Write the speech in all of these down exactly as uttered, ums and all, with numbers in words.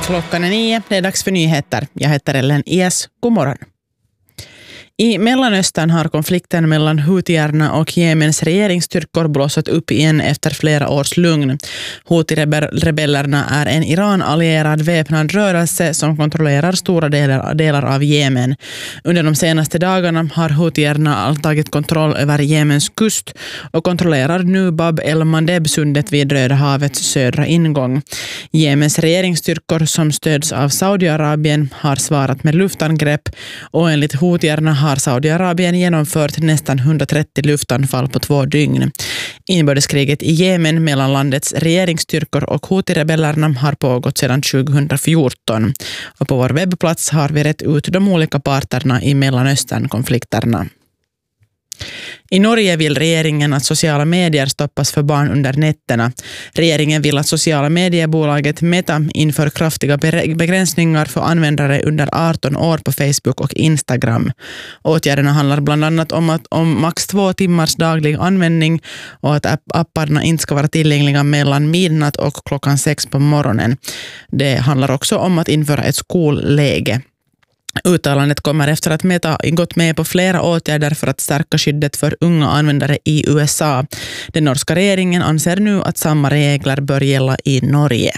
Klockan är nio, det är dags för nyheter. Jag heter Ellen Ies. God morgon. I Mellanöstern har konflikten mellan Houthierna och Jemens regeringsstyrkor blossat upp igen efter flera års lugn. Houthi-rebellerna är en Iran-allierad väpnad rörelse som kontrollerar stora delar, delar av Jemen. Under de senaste dagarna har Houthierna tagit kontroll över Jemens kust och kontrollerar nu Bab el-Mandeb-sundet vid Röda havets södra ingång. Jemens regeringsstyrkor som stöds av Saudiarabien har svarat med luftangrepp och enligt Houthierna har Saudiarabien genomfört nästan hundratrettio luftanfall på två dygn. Inbördeskriget i Jemen mellan landets regeringsstyrkor och Houthi-rebellerna har pågått sedan tjugohundrafjorton. Och på vår webbplats har vi rätt ut de olika parterna i Mellanöstern-konflikterna. I Norge vill regeringen att sociala medier stoppas för barn under nätterna. Regeringen vill att sociala mediebolaget Meta inför kraftiga begränsningar för användare under arton år på Facebook och Instagram. Åtgärderna handlar bland annat om, att, om max två timmars daglig användning och att apparna inte ska vara tillgängliga mellan midnatt och klockan sex på morgonen. Det handlar också om att införa ett skolläge. Uttalandet kommer efter att Meta gått med på flera åtgärder för att stärka skyddet för unga användare i U S A. Den norska regeringen anser nu att samma regler bör gälla i Norge.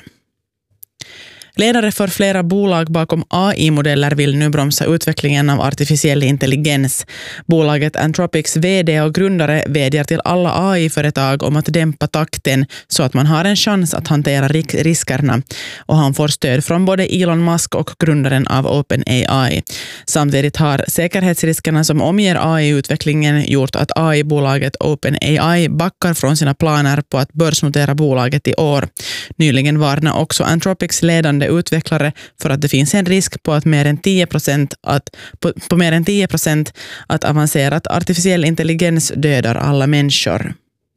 Ledare för flera bolag bakom A I-modeller vill nu bromsa utvecklingen av artificiell intelligens. Bolaget Anthropics vd och grundare vädjar till alla A I-företag om att dämpa takten så att man har en chans att hantera riskerna. Och han får stöd från både Elon Musk och grundaren av OpenAI. Samtidigt har säkerhetsriskerna som omger A I-utvecklingen gjort att A I-bolaget OpenAI backar från sina planer på att börsnotera bolaget i år. Nyligen varnade också Anthropics ledande utvecklare för att det finns en risk på att mer än tio procent att på, på mer än tio procent att avancerat artificiell intelligens dödar alla människor.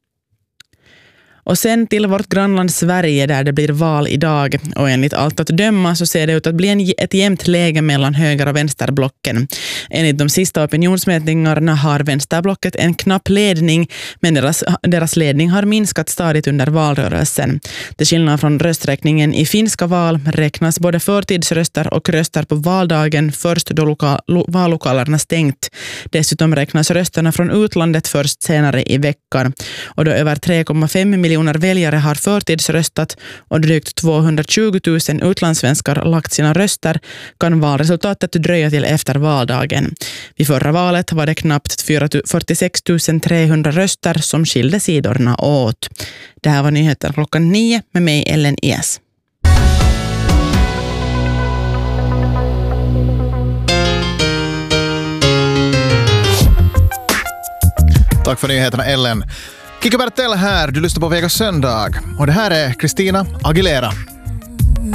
Och sen till vårt grannland Sverige där det blir val idag. Och enligt allt att döma så ser det ut att bli en, ett jämnt läge mellan höger- och vänsterblocken. Enligt de sista opinionsmätningarna har vänsterblocket en knapp ledning, men deras, deras ledning har minskat stadigt under valrörelsen. Till skillnad från rösträkningen i finska val räknas både förtidsröster och röster på valdagen först då loka, lo, vallokalerna stängt. Dessutom räknas rösterna från utlandet först senare i veckan. Och då över tre komma fem miljoner väljare har förtidsröstat och drygt tvåhundratjugotusen utlandssvenskar lagt sina röster kan valresultatet dröja till efter valdagen. Vid förra valet var det knappt fyrtiosex tusen trehundra röster som skilde sidorna åt. Det här var nyheter klockan nio med mig Ellen Ies. Tack för nyheterna Ellen. Kikki Bertell här, du lyssnar på Vegas söndag och det här är Christina Aguilera.